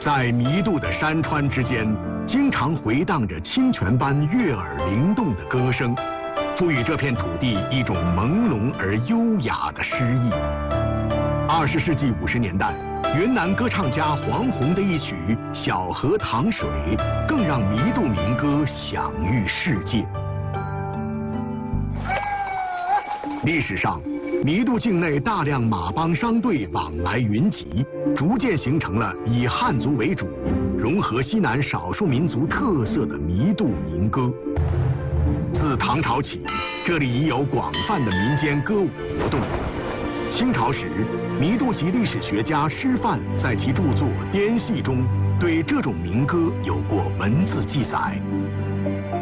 在弥渡的山川之间，经常回荡着清泉般悦耳灵动的歌声，赋予这片土地一种朦胧而优雅的诗意。20世纪50年代，云南歌唱家黄宏的一曲《小河淌水》，更让弥渡民歌享誉世界。历史上，弥渡境内大量马帮商队往来云集，逐渐形成了以汉族为主、融合西南少数民族特色的弥渡民歌。自唐朝起，这里已有广泛的民间歌舞活动。清朝时，弥渡籍历史学家施范在其著作《滇戏》中对这种民歌有过文字记载。